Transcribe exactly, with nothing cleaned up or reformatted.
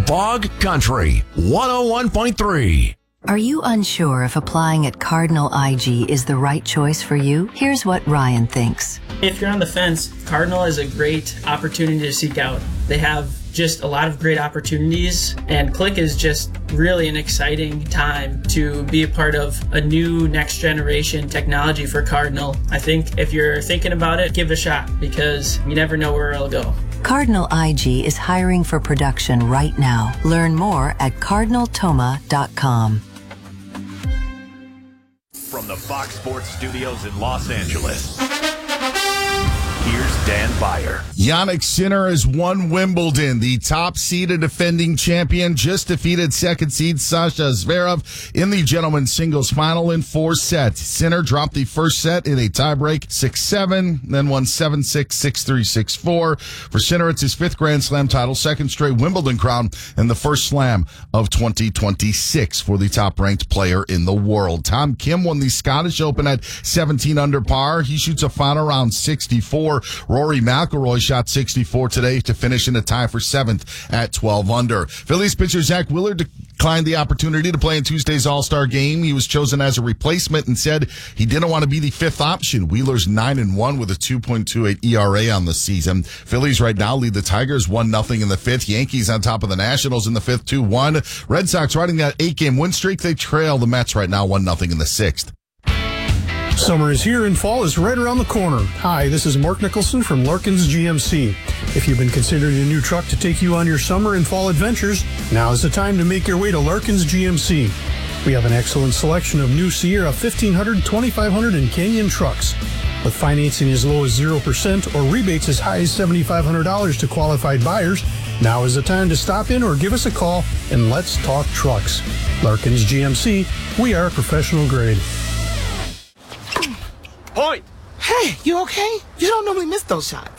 Bog Country one oh one point three. Are you unsure if applying at Cardinal I G is the right choice for you? Here's what Ryan thinks. If you're on the fence, Cardinal is a great opportunity to seek out. They have just a lot of great opportunities, and Click is just really an exciting time to be a part of a new next generation technology for Cardinal. I think if you're thinking about it, give it a shot, because you never know where it'll go. Cardinal I G is hiring for production right now. Learn more at cardinal toma dot com. From the Fox Sports Studios in Los Angeles, here's Dan Beyer. Jannik Sinner has won Wimbledon. The top-seeded defending champion just defeated second seed Sasha Zverev in the gentlemen's singles final in four sets. Sinner dropped the first set in a tiebreak six seven, then won seven six, six three, six four. For Sinner, it's his fifth Grand Slam title, second straight Wimbledon crown, and the first slam of twenty twenty-six for the top-ranked player in the world. Tom Kim won the Scottish Open at seventeen under par. He shoots a final round sixty-four. Rory McIlroy shot sixty-four today to finish in a tie for seventh at twelve under. Phillies pitcher Zach Wheeler declined the opportunity to play in Tuesday's All-Star game. He was chosen as a replacement and said he didn't want to be the fifth option. Wheeler's nine and one with a two point two eight E R A on the season. Phillies right now lead the Tigers one nothing in the fifth. Yankees on top of the Nationals in the fifth, two one. Red Sox riding that eight-game win streak. They trail the Mets right now one nothing in the sixth. Summer is here and fall is right around the corner. Hi, this is Mark Nicholson from Larkins G M C. If you've been considering a new truck to take you on your summer and fall adventures, now is the time to make your way to Larkins G M C. We have an excellent selection of new Sierra fifteen hundred, twenty-five hundred, and Canyon trucks. With financing as low as zero percent or rebates as high as seven thousand five hundred dollars to qualified buyers, now is the time to stop in or give us a call and let's talk trucks. Larkins G M C, we are professional grade. Point! Hey, you okay? You don't normally miss those shots.